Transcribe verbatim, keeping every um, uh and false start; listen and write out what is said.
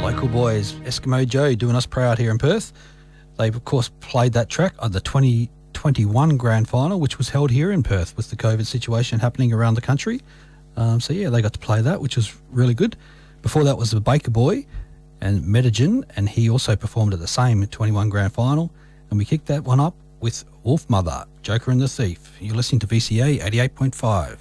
Local boys, Eskimo Joe, doing us proud here in Perth. They've, of course, played that track at the twenty twenty-one Grand Final, which was held here in Perth with the COVID situation happening around the country. Um, so, yeah, they got to play that, which was really good. Before that was the Baker Boy and Medellin, and he also performed at the same twenty-one Grand Final. And we kicked that one up with Wolf Mother, Joker and the Thief. You're listening to V C A eighty-eight point five.